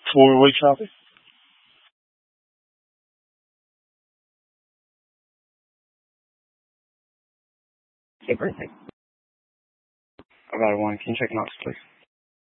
4-way traffic. Okay, perfect. I got one. Can you check Knox, please?